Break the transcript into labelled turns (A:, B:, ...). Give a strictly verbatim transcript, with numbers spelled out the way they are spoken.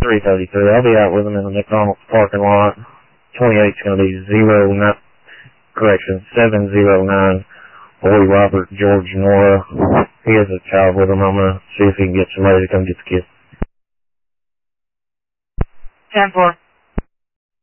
A: three thirty-three. I'll be out with him in the McDonald's parking lot. twenty-eight's going to be zero nine, correction, seven zero nine. Boy Robert George Nora. He has a child with him. I'm going to see if he can get somebody to come get the kid.
B: ten four.